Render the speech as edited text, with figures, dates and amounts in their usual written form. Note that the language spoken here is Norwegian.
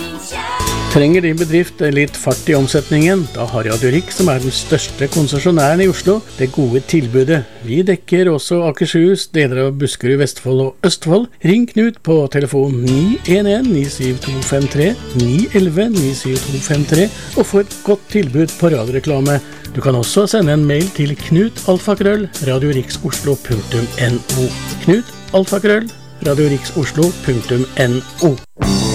Trenger din bedrift litt fart I omsetningen? Da har Radio Rik, som den største konsesjonæren I Oslo, det gode tilbudet. Vi dekker også Akershus, deler av Buskerud, Vestfold og Østfold. Ring Knut på telefon 911-97253, 911-97253, og få et godt tilbud på radioreklame. Du kan også sende en mail til knut@radioriksoslo.no. knut@radioriksoslo.no.